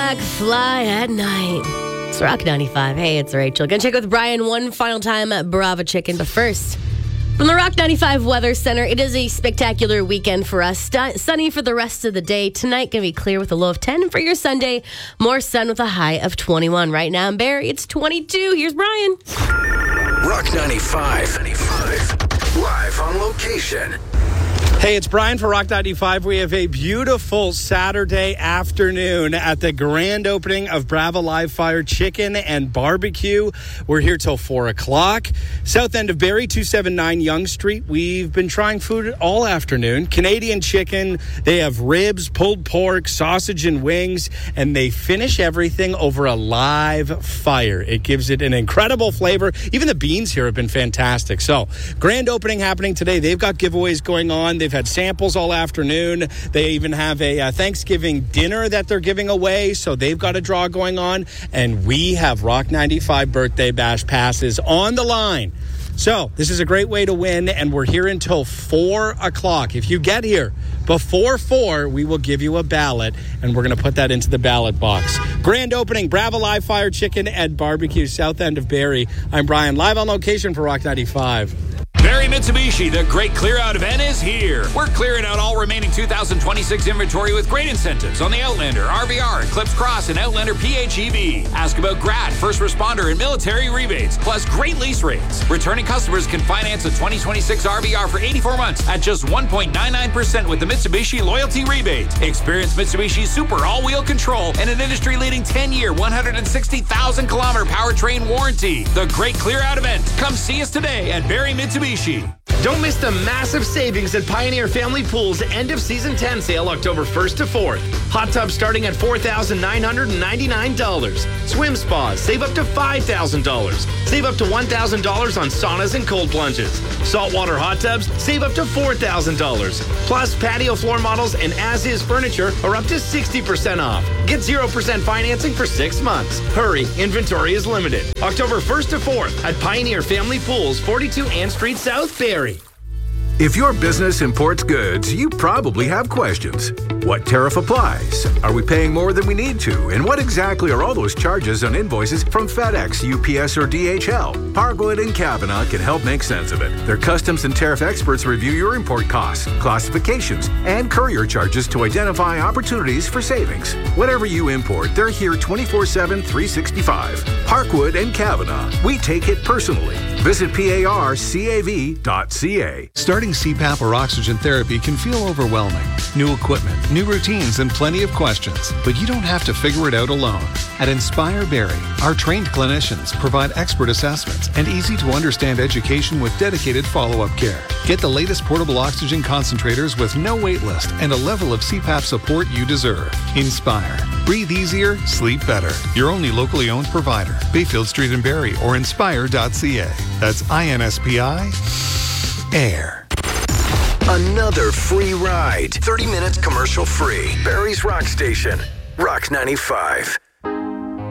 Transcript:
Black Fly at Night. It's Rock 95. Hey, it's Rachel. Gonna check with Brian one final time at Brava Chicken. But first, from the Rock 95 Weather Center, it is a spectacular weekend for us. Sunny for the rest of the day. Tonight, gonna be clear with a low of 10. And for your Sunday, more sun with a high of 21. Right now in Barrie, it's 22. Here's Brian. Rock 95. Live on location. Hey, it's Brian for Rock 95. We have a beautiful Saturday afternoon at the grand opening of Brava Live Fire Chicken and Barbecue. We're here till 4 o'clock. South end of Barrie, 279 Yonge Street. We've been trying food all afternoon. Canadian chicken. They have ribs, pulled pork, sausage, and wings. And they finish everything over a live fire. It gives it an incredible flavor. Even the beans here have been fantastic. So, grand opening happening today. They've got giveaways going on. They've had samples all afternoon. They even have a Thanksgiving dinner that they're giving away, so they've got a draw going on. And we have Rock 95 Birthday Bash passes on the line. So this is a great way to win, and we're here until 4 o'clock. If you get here before 4, we will give you a ballot, and we're going to put that into the ballot box. Grand opening, Brava Live Fire Chicken and Barbecue, south end of Barrie. I'm Brian, live on location for Rock 95. Barrie Mitsubishi, the great clear out event is here. We're clearing out all remaining 2026 inventory with great incentives on the Outlander, RVR, Eclipse Cross, and Outlander PHEV. Ask about grad, first responder, and military rebates, plus great lease rates. Returning customers can finance a 2026 RVR for 84 months at just 1.99% with the Mitsubishi loyalty rebate. Experience Mitsubishi's super all-wheel control and an industry-leading 10-year, 160,000-kilometer powertrain warranty. The great clear out event. Come see us today at Barrie Mitsubishi. Don't miss the massive savings at Pioneer Family Pools end of season 10 sale October 1st to 4th. Hot tubs starting at $4,999. Swim spas save up to $5,000. Save up to $1,000 on saunas and cold plunges. Saltwater hot tubs save up to $4,000. Plus patio floor models and as-is furniture are up to 60% off. Get 0% financing for 6 months. Hurry, inventory is limited. October 1st to 4th at Pioneer Family Pools, 42 Ann Street South, Barrie. If your business imports goods, you probably have questions. What tariff applies? Are we paying more than we need to? And what exactly are all those charges on invoices from FedEx, UPS, or DHL? Parkwood and Kavanaugh can help make sense of it. Their customs and tariff experts review your import costs, classifications, and courier charges to identify opportunities for savings. Whatever you import, they're here 24/7, 365. Parkwood and Kavanaugh. We take it personally. Visit parcav.ca. Starting CPAP or oxygen therapy can feel overwhelming. New equipment, new routines, and plenty of questions. But you don't have to figure it out alone. At Inspire Barrie, our trained clinicians provide expert assessments and easy-to-understand education with dedicated follow-up care. Get the latest portable oxygen concentrators with no wait list and a level of CPAP support you deserve. Inspire. Breathe easier, sleep better. Your only locally owned provider. Bayfield Street in Barrie or inspire.ca. That's INSPI. Air. Another free ride. 30 minutes commercial free. Barrie's Rock Station. Rock 95.